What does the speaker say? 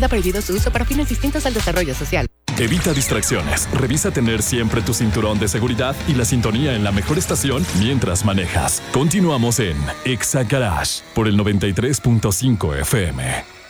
Da prohibido su uso para fines distintos al desarrollo social. Evita distracciones. Revisa tener siempre tu cinturón de seguridad y la sintonía en la mejor estación mientras manejas. Continuamos en Exa Garage por el 93.5 FM.